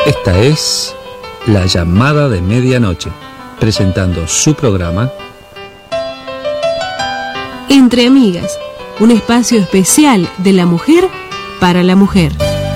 Esta es La Llamada de Medianoche, presentando su programa Entre Amigas, un espacio especial de la mujer para la mujer.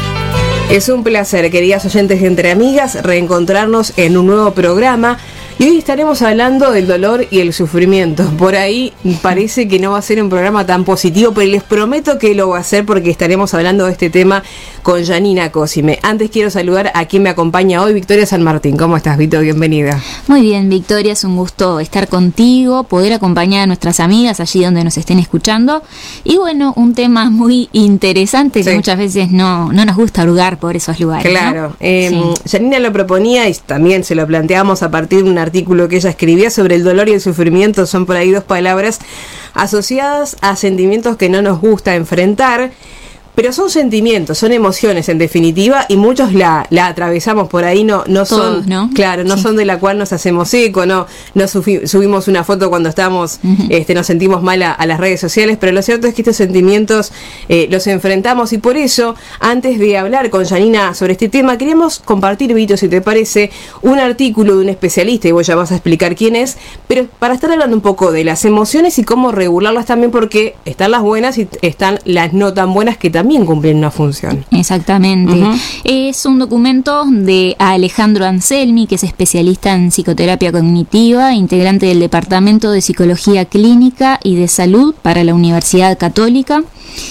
Es un placer, queridas oyentes de Entre Amigas, reencontrarnos en un nuevo programa. Y hoy estaremos hablando del dolor y el sufrimiento. Por ahí parece que no va a ser un programa tan positivo, pero les prometo que lo va a ser porque estaremos hablando de este tema con Janina Cosime. Antes quiero saludar a quien me acompaña hoy, Victoria San Martín. ¿Cómo estás, Vito? Bienvenida. Muy bien, Victoria, es un gusto estar contigo, poder acompañar a nuestras amigas allí donde nos estén escuchando. Y bueno, un tema muy interesante que muchas veces no nos gusta hurgar por esos lugares. Claro. ¿No? Janina lo proponía y también se lo planteamos a partir de un artículo que ella escribía sobre el dolor y el sufrimiento. Son por ahí dos palabras asociadas a sentimientos que no nos gusta enfrentar, pero son sentimientos, son emociones en definitiva, y muchos la atravesamos por ahí, no todos, son, ¿no? Claro, no son de la cual nos hacemos eco, no subimos una foto cuando estamos, nos sentimos mal a las redes sociales, pero lo cierto es que estos sentimientos los enfrentamos, y por eso, antes de hablar con Janina sobre este tema, queríamos compartir, Vito, si te parece, un artículo de un especialista, y vos ya vas a explicar quién es, pero para estar hablando un poco de las emociones y cómo regularlas también, porque están las buenas y están las no tan buenas que también cumplen una función. Exactamente. Es un documento de Alejandro Anselmi, que es especialista en psicoterapia cognitiva, integrante del Departamento de Psicología Clínica y de Salud para la Universidad Católica,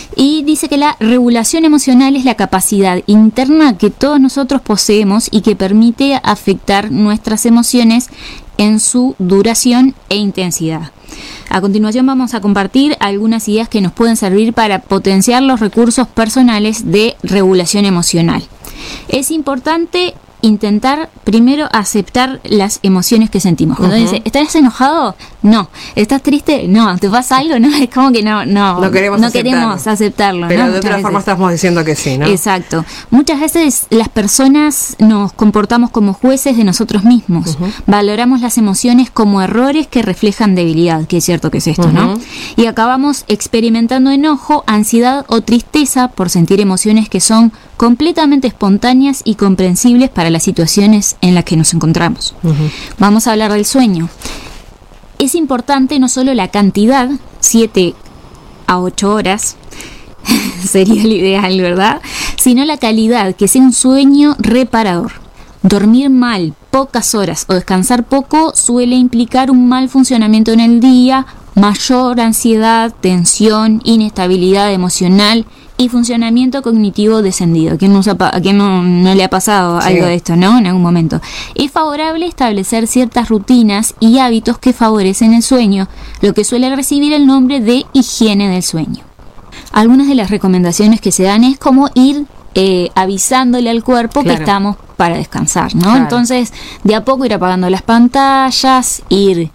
y dice que la regulación emocional es la capacidad interna que todos nosotros poseemos y que permite afectar nuestras emociones en su duración e intensidad. A continuación vamos a compartir algunas ideas que nos pueden servir para potenciar los recursos personales de regulación emocional. Es importante intentar primero aceptar las emociones que sentimos. Cuando dice, ¿estás enojado? No. ¿Estás triste? No. ¿Te pasa algo? No, es como que no queremos aceptarlo. Pero ¿no? de otra forma estamos diciendo que sí, ¿no? Exacto. Muchas veces las personas nos comportamos como jueces de nosotros mismos. Valoramos las emociones como errores que reflejan debilidad, que es cierto que es esto, ¿no? Y acabamos experimentando enojo, ansiedad o tristeza por sentir emociones que son completamente espontáneas y comprensibles para las situaciones en las que nos encontramos. Vamos a hablar del sueño. Es importante no solo la cantidad, 7 a 8 horas, sería lo ideal, ¿verdad? Sino la calidad, que sea un sueño reparador. Dormir mal, pocas horas o descansar poco suele implicar un mal funcionamiento en el día, mayor ansiedad, tensión, inestabilidad emocional y funcionamiento cognitivo descendido. ¿A quién no le ha pasado algo de esto, no? En algún momento. Es favorable establecer ciertas rutinas y hábitos que favorecen el sueño, lo que suele recibir el nombre de higiene del sueño. Algunas de las recomendaciones que se dan es como ir avisándole al cuerpo que estamos para descansar, ¿no? Claro. Entonces, de a poco ir apagando las pantallas, ir,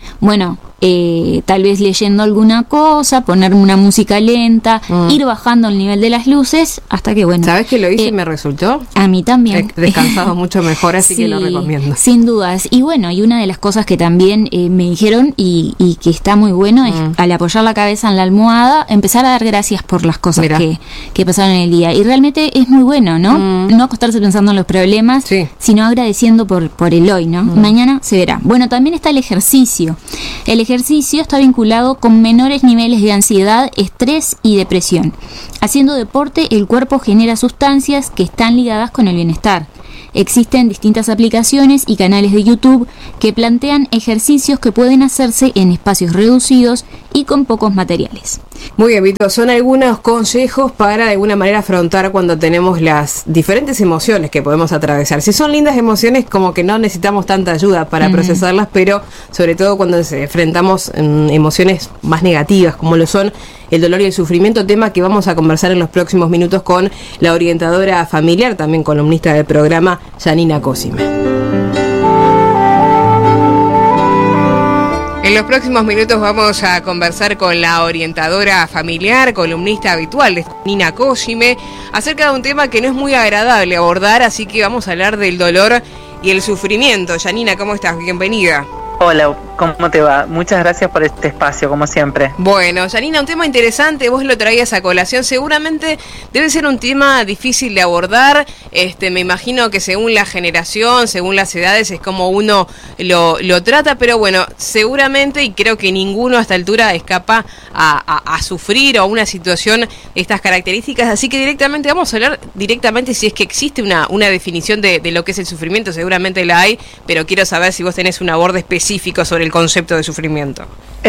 tal vez leyendo alguna cosa, poner una música lenta, ir bajando el nivel de las luces hasta que, ¿sabes que lo hice y me resultó? A mí también. He descansado mucho mejor, así que lo recomiendo. Sin dudas. Y y una de las cosas que también me dijeron y que está muy bueno es, al apoyar la cabeza en la almohada, empezar a dar gracias por las cosas que pasaron en el día. Y realmente es muy bueno, ¿no? No acostarse pensando en los problemas, sino agradeciendo por el hoy, ¿no? Mañana se verá. Bueno, también está el ejercicio. El ejercicio está vinculado con menores niveles de ansiedad, estrés y depresión. Haciendo deporte, el cuerpo genera sustancias que están ligadas con el bienestar. Existen distintas aplicaciones y canales de YouTube que plantean ejercicios que pueden hacerse en espacios reducidos y con pocos materiales. Muy bien, Vito, son algunos consejos para de alguna manera afrontar cuando tenemos las diferentes emociones que podemos atravesar. Si son lindas emociones, como que no necesitamos tanta ayuda para procesarlas, pero sobre todo cuando enfrentamos emociones más negativas, como lo son el dolor y el sufrimiento, tema que vamos a conversar en los próximos minutos con la orientadora familiar, también columnista del programa, Janina Cosime. En los próximos minutos vamos a conversar con la orientadora familiar, columnista habitual de Janina Cosime, acerca de un tema que no es muy agradable abordar, así que vamos a hablar del dolor y el sufrimiento. Janina, ¿cómo estás? Bienvenida. Hola, ¿Cómo te va? Muchas gracias por este espacio, como siempre. Bueno, Janina, un tema interesante, vos lo traías a colación, seguramente debe ser un tema difícil de abordar, me imagino que según la generación, según las edades, es como uno lo trata, pero bueno, seguramente, y creo que ninguno a esta altura escapa a sufrir o a una situación de estas características, así que directamente vamos a hablar directamente si es que existe una definición de lo que es el sufrimiento, seguramente la hay, pero quiero saber si vos tenés un aborde específico sobre el concepto de sufrimiento.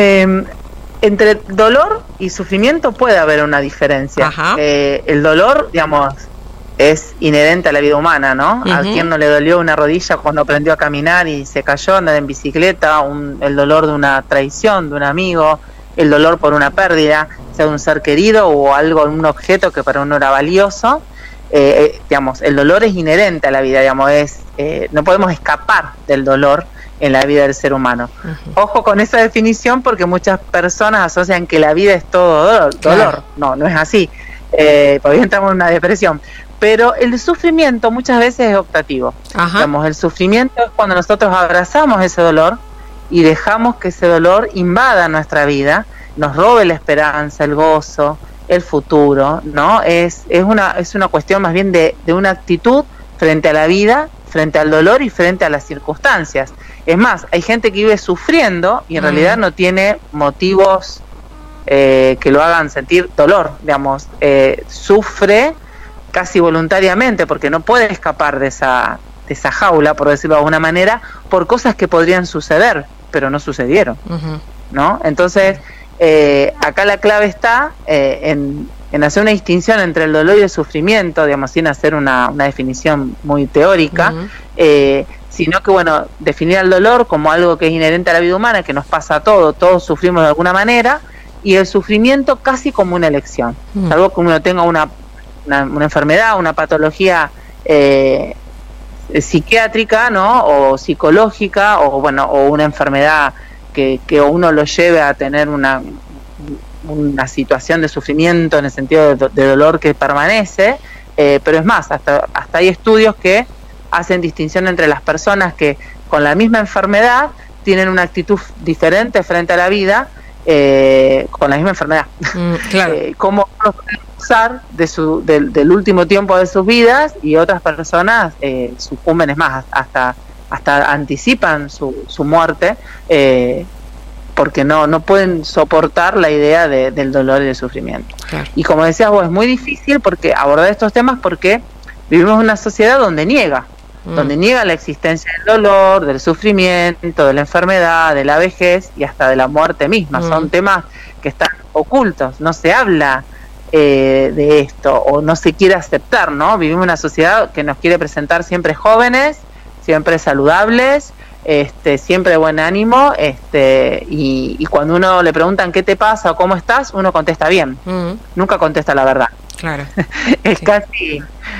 Entre dolor y sufrimiento puede haber una diferencia. El dolor, digamos, es inherente a la vida humana, ¿no? A quien no le dolió una rodilla cuando aprendió a caminar y se cayó, andar en bicicleta, el dolor de una traición, de un amigo, el dolor por una pérdida, sea de un ser querido o algo, un objeto que para uno era valioso. Digamos, el dolor es inherente a la vida, digamos, no podemos escapar del dolor en la vida del ser humano. Ojo con esa definición porque muchas personas asocian que la vida es todo dolor. Claro. No es así. Porque entramos en una depresión. Pero el sufrimiento muchas veces es optativo. Digamos, el sufrimiento es cuando nosotros abrazamos ese dolor y dejamos que ese dolor invada nuestra vida, nos robe la esperanza, el gozo, el futuro, ¿no? Es una cuestión más bien de una actitud frente a la vida, frente al dolor y frente a las circunstancias. Es más, hay gente que vive sufriendo y en realidad no tiene motivos que lo hagan sentir dolor, digamos, sufre casi voluntariamente porque no puede escapar de esa jaula, por decirlo de alguna manera, por cosas que podrían suceder, pero no sucedieron, ¿no? Entonces, acá la clave está en hacer una distinción entre el dolor y el sufrimiento, digamos, sin hacer una definición muy teórica, sino que, bueno, definir el dolor como algo que es inherente a la vida humana, que nos pasa a todos sufrimos de alguna manera, y el sufrimiento casi como una elección, salvo que uno tenga una enfermedad, una patología psiquiátrica, ¿no? O psicológica, o bueno, o una enfermedad que uno lo lleve a tener una situación de sufrimiento en el sentido de dolor que permanece, pero es más, hasta hay estudios que hacen distinción entre las personas que con la misma enfermedad tienen una actitud diferente frente a la vida, con la misma enfermedad. Claro. Cómo usar del último tiempo de sus vidas, y otras personas sucumben, es más, hasta anticipan su muerte, porque no pueden soportar la idea del dolor y del sufrimiento. Claro. Y como decías vos, es muy difícil porque abordar estos temas porque vivimos en una sociedad donde niega la existencia del dolor, del sufrimiento, de la enfermedad, de la vejez y hasta de la muerte misma. Son temas que están ocultos, no se habla de esto, o no se quiere aceptar, ¿no? Vivimos en una sociedad que nos quiere presentar siempre jóvenes, siempre saludables, siempre de buen ánimo, y cuando uno le preguntan qué te pasa o cómo estás, uno contesta bien, nunca contesta la verdad. Claro. Es casi...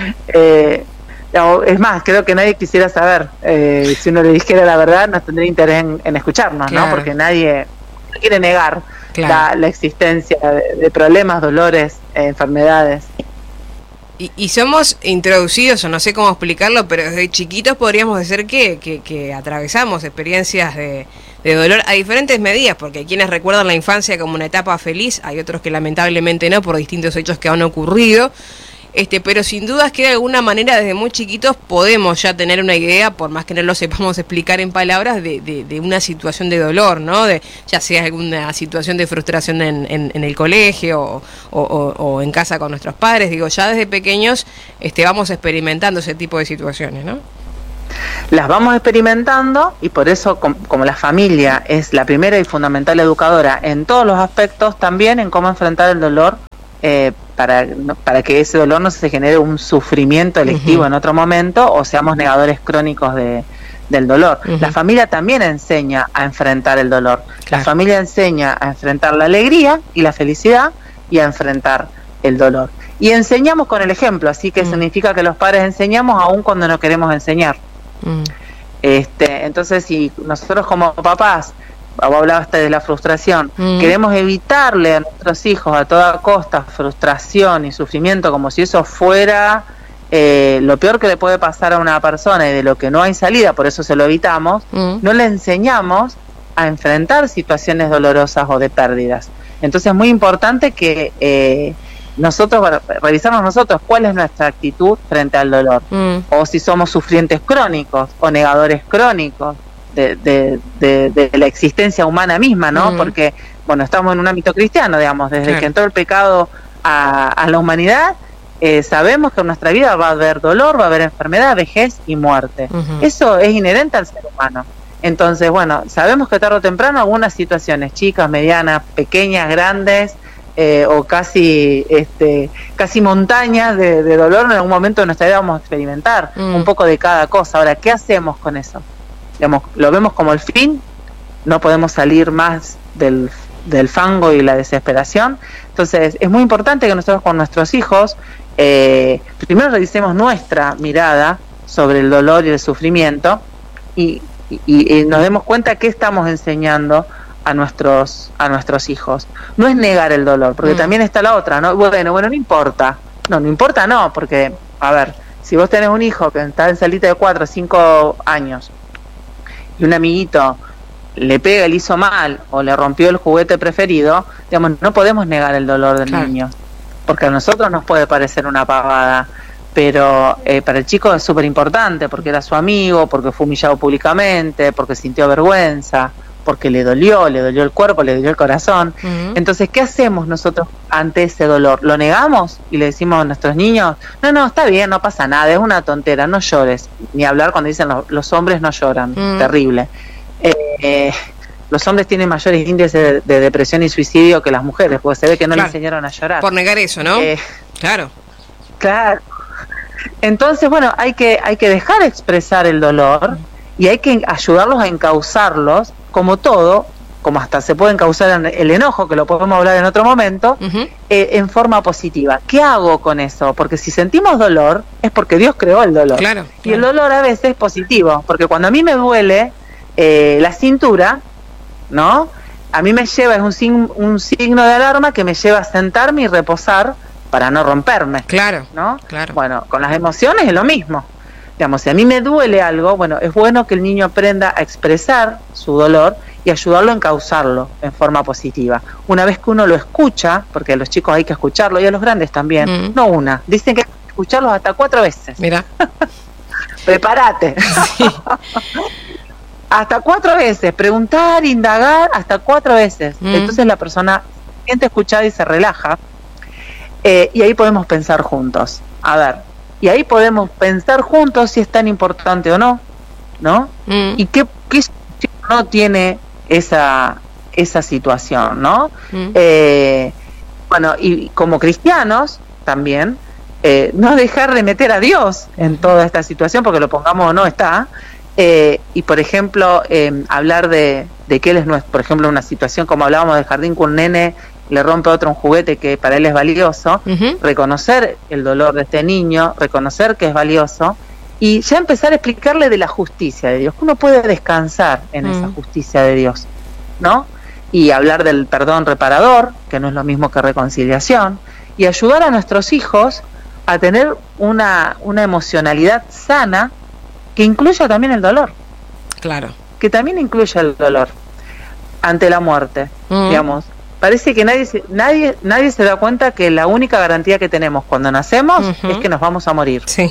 es más, creo que nadie quisiera saber, si uno le dijera la verdad, no tendría interés en escucharnos, claro, ¿no? Porque nadie quiere negar, claro, la existencia de problemas, dolores, enfermedades. Y somos introducidos, o no sé cómo explicarlo, pero desde chiquitos podríamos decir que atravesamos experiencias de dolor a diferentes medidas, porque hay quienes recuerdan la infancia como una etapa feliz, hay otros que lamentablemente no, por distintos hechos que han ocurrido. Pero sin duda es que de alguna manera desde muy chiquitos podemos ya tener una idea, por más que no lo sepamos explicar en palabras, de una situación de dolor, ¿no? Ya sea alguna situación de frustración en el colegio o en casa con nuestros padres. Digo, ya desde pequeños vamos experimentando ese tipo de situaciones, ¿no? Las vamos experimentando, y por eso como la familia es la primera y fundamental educadora en todos los aspectos, también en cómo enfrentar el dolor, para que ese dolor no se genere un sufrimiento electivo en otro momento, o seamos negadores crónicos del dolor. La familia también enseña a enfrentar el dolor. Claro. La familia enseña a enfrentar la alegría y la felicidad, y a enfrentar el dolor. Y enseñamos con el ejemplo, así que significa que los padres enseñamos aún cuando no queremos enseñar. Entonces, si nosotros como papás, vos hablaste de la frustración, queremos evitarle a nuestros hijos a toda costa frustración y sufrimiento, como si eso fuera lo peor que le puede pasar a una persona y de lo que no hay salida, por eso se lo evitamos, no le enseñamos a enfrentar situaciones dolorosas o de pérdidas. Entonces es muy importante que nosotros revisamos nosotros cuál es nuestra actitud frente al dolor, o si somos sufrientes crónicos o negadores crónicos de la existencia humana misma, ¿no? Porque, bueno, estamos en un ámbito cristiano, digamos, desde que entró el pecado a la humanidad, sabemos que en nuestra vida va a haber dolor, va a haber enfermedad, vejez y muerte. Eso es inherente al ser humano. Entonces, bueno, sabemos que tarde o temprano algunas situaciones, chicas, medianas, pequeñas, grandes, o casi montañas de dolor, en algún momento de nuestra vida vamos a experimentar un poco de cada cosa. Ahora, ¿qué hacemos con eso? Digamos, lo vemos como el fin, no podemos salir más del fango y la desesperación. Entonces es muy importante que nosotros con nuestros hijos primero revisemos nuestra mirada sobre el dolor y el sufrimiento y nos demos cuenta qué estamos enseñando a nuestros hijos. No es negar el dolor, porque también está la otra, ¿no? Bueno, no importa. No importa, no, porque, a ver, si vos tenés un hijo que está en salita de 4 o 5 años y un amiguito le pega, le hizo mal o le rompió el juguete preferido, digamos, no podemos negar el dolor del niño, porque a nosotros nos puede parecer una pavada, pero para el chico es súper importante, porque era su amigo, porque fue humillado públicamente, porque sintió vergüenza, porque le dolió el cuerpo, le dolió el corazón. Entonces, ¿qué hacemos nosotros ante ese dolor? ¿Lo negamos y le decimos a nuestros niños, no, está bien, no pasa nada, es una tontera, no llores? Ni hablar cuando dicen los hombres no lloran, terrible. Los hombres tienen mayores índices de depresión y suicidio que las mujeres, porque se ve que no le enseñaron a llorar. Por negar eso, ¿no? Claro. Entonces, bueno, hay que dejar expresar el dolor y hay que ayudarlos a encauzarlos, como todo, como hasta se puede encauzar el enojo, que lo podemos hablar en otro momento, en forma positiva. ¿Qué hago con eso? Porque si sentimos dolor, es porque Dios creó el dolor. Claro. Y el dolor a veces es positivo, porque cuando a mí me duele la cintura, ¿no? A mí me lleva, es un signo de alarma que me lleva a sentarme y reposar para no romperme. Claro, ¿no? Claro. Bueno, con las emociones es lo mismo. Digamos, si a mí me duele algo, bueno, es bueno que el niño aprenda a expresar su dolor y ayudarlo a encauzarlo en forma positiva. Una vez que uno lo escucha, porque a los chicos hay que escucharlo y a los grandes también, no una, dicen que hay que escucharlos hasta 4 veces. Mira. Prepárate. Sí. Hasta 4 veces, preguntar, indagar, hasta 4 veces. Entonces la persona se siente escuchada y se relaja. Y ahí podemos pensar juntos. A ver, y ahí podemos pensar juntos si es tan importante o no, ¿no? Y qué no tiene esa situación, ¿no? Bueno, y como cristianos también, no dejar de meter a Dios en toda esta situación, porque lo pongamos o no está. Y por ejemplo, hablar de que él es, por ejemplo, una situación como hablábamos del jardín, con un nene le rompe a otro un juguete que para él es valioso, reconocer el dolor de este niño, reconocer que es valioso y ya empezar a explicarle de la justicia de Dios, que uno puede descansar en esa justicia de Dios, ¿no? Y hablar del perdón reparador, que no es lo mismo que reconciliación, y ayudar a nuestros hijos a tener una emocionalidad sana que incluya también el dolor. Claro. Que también incluya el dolor ante la muerte, digamos. Parece que nadie se da cuenta que la única garantía que tenemos cuando nacemos es que nos vamos a morir. Sí.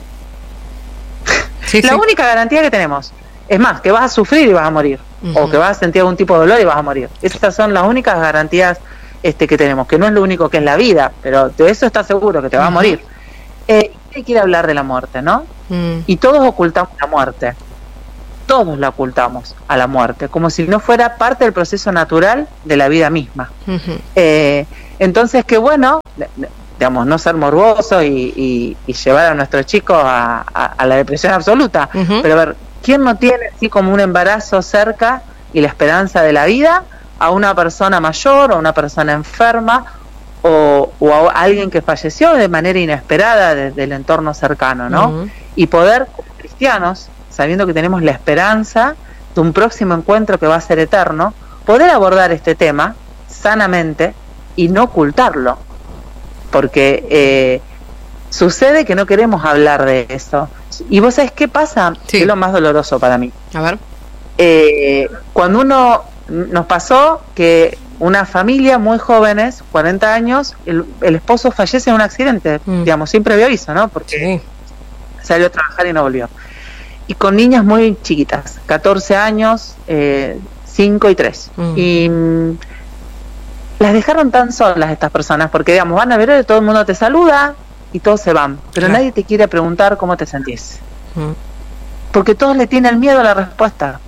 La única garantía que tenemos. Es más, que vas a sufrir y vas a morir. O que vas a sentir algún tipo de dolor y vas a morir. Esas son las únicas garantías que tenemos, que no es lo único que es la vida, pero de eso estás seguro, que te vas a morir. Hay que hablar de la muerte, ¿no? Y todos ocultamos la muerte. Todos la ocultamos a la muerte, como si no fuera parte del proceso natural de la vida misma. Entonces, qué bueno, digamos, no ser morboso y llevar a nuestros chicos a la depresión absoluta, pero a ver, ¿quién no tiene así como un embarazo cerca y la esperanza de la vida a una persona mayor o una persona enferma o a alguien que falleció de manera inesperada del entorno cercano, ¿no? Y poder, como cristianos, sabiendo que tenemos la esperanza de un próximo encuentro que va a ser eterno, poder abordar este tema sanamente y no ocultarlo, porque sucede que no queremos hablar de eso. Y vos sabés qué pasa, que es lo más doloroso para mí. A ver. cuando nos pasó que una familia muy jóvenes, 40 años, el esposo fallece en un accidente, digamos, sin previo aviso, ¿no? Porque salió a trabajar y no volvió. Y con niñas muy chiquitas, 14 años, 5 y 3. Y las dejaron tan solas estas personas, porque, digamos, van a ver, todo el mundo te saluda y todos se van, pero nadie te quiere preguntar cómo te sentís. Porque todos le tienen miedo a la respuesta.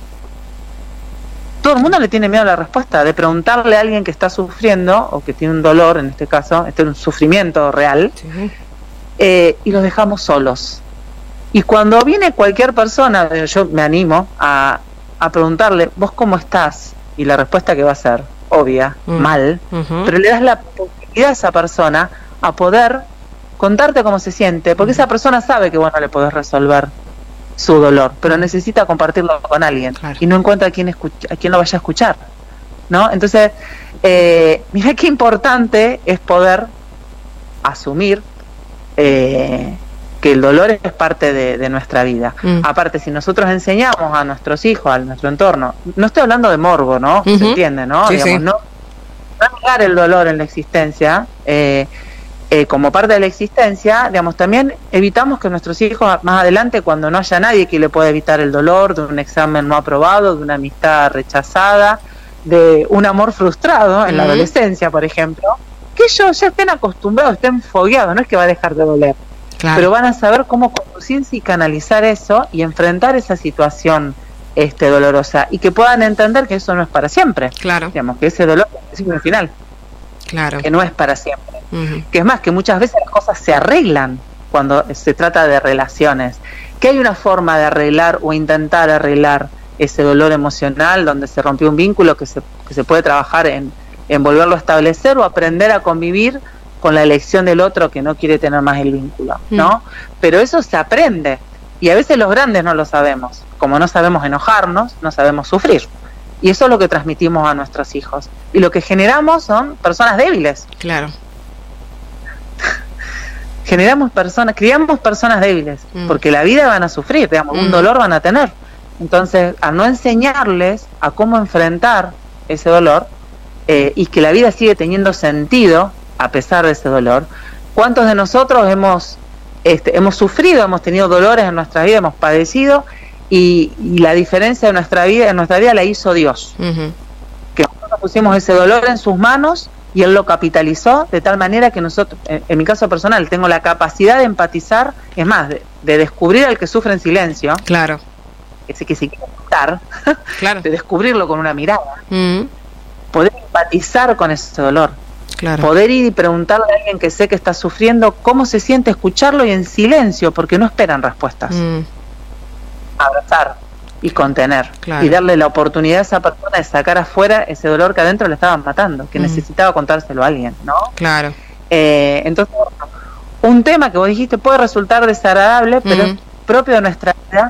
Todo el mundo le tiene miedo a la respuesta, de preguntarle a alguien que está sufriendo, o que tiene un dolor, en este caso, un sufrimiento real, y los dejamos solos. Y cuando viene cualquier persona, yo me animo a preguntarle, ¿vos cómo estás? Y la respuesta que va a ser obvia, mal, pero le das la posibilidad a esa persona a poder contarte cómo se siente, porque esa persona sabe que vos no le podés resolver su dolor, pero necesita compartirlo con alguien, y no encuentra a quien lo vaya a escuchar, ¿no? Entonces, mirá qué importante es poder asumir que el dolor es parte de nuestra vida. Aparte, si nosotros enseñamos a nuestros hijos, a nuestro entorno, no estoy hablando de morbo, ¿no? Se entiende, ¿no? Digamos, no negar el dolor en la existencia, como parte de la existencia, digamos, también evitamos que nuestros hijos más adelante, cuando no haya nadie que le pueda evitar el dolor de un examen no aprobado, de una amistad rechazada, de un amor frustrado en la adolescencia, por ejemplo, que ellos ya estén acostumbrados, estén fogueados, no es que va a dejar de doler, pero van a saber cómo conducirse y canalizar eso y enfrentar esa situación dolorosa, y que puedan entender que eso no es para siempre, digamos, que ese dolor es un final, que no es para siempre, que es más, que muchas veces las cosas se arreglan cuando se trata de relaciones, que hay una forma de arreglar o intentar arreglar ese dolor emocional donde se rompió un vínculo, que se puede trabajar en volverlo a establecer o aprender a convivir con la elección del otro que no quiere tener más el vínculo, ¿no? Pero eso se aprende, y a veces los grandes no lo sabemos, como no sabemos enojarnos, no sabemos sufrir, y eso es lo que transmitimos a nuestros hijos, y lo que generamos son personas débiles. Criamos personas débiles, porque la vida van a sufrir, digamos, un dolor van a tener. Entonces, al no enseñarles a cómo enfrentar ese dolor, y que la vida sigue teniendo sentido a pesar de ese dolor, ¿cuántos de nosotros hemos sufrido, hemos tenido dolores en nuestra vida, hemos padecido, y la diferencia de nuestra vida la hizo Dios? Que nosotros pusimos ese dolor en sus manos y Él lo capitalizó de tal manera que nosotros, en mi caso personal, tengo la capacidad de empatizar, es más, de descubrir al que sufre en silencio, ese que se quiere ocultar, de descubrirlo con una mirada, poder empatizar con ese dolor, poder ir y preguntarle a alguien que sé que está sufriendo cómo se siente, escucharlo y en silencio, porque no esperan respuestas, abrazar y contener, y darle la oportunidad a esa persona de sacar afuera ese dolor que adentro le estaban matando, que necesitaba contárselo a alguien, ¿no? Entonces, un tema que vos dijiste puede resultar desagradable, pero es propio de nuestra vida,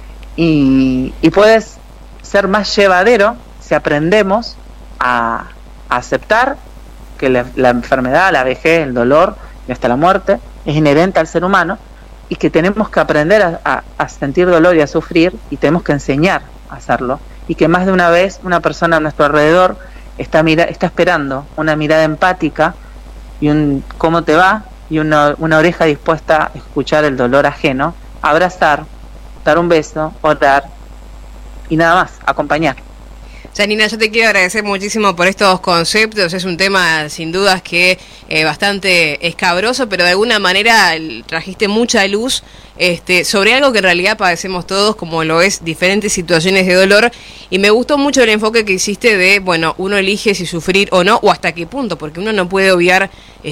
y puede ser más llevadero si aprendemos a aceptar que la enfermedad, la vejez, el dolor y hasta la muerte es inherente al ser humano, y que tenemos que aprender a sentir dolor y a sufrir, y tenemos que enseñar a hacerlo, y que más de una vez una persona a nuestro alrededor está esperando una mirada empática y un cómo te va, y una oreja dispuesta a escuchar el dolor ajeno, abrazar, dar un beso, orar y nada más, acompañar. Janina, yo te quiero agradecer muchísimo por estos conceptos. Es un tema sin dudas que bastante escabroso, pero de alguna manera trajiste mucha luz sobre algo que en realidad padecemos todos, como lo es diferentes situaciones de dolor, y me gustó mucho el enfoque que hiciste de, bueno, uno elige si sufrir o no, o hasta qué punto, porque uno no puede obviar